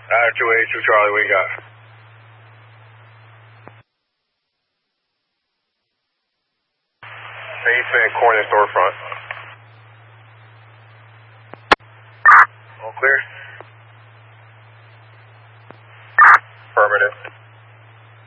282 Charlie, what you got? East Van Corner storefront. All clear.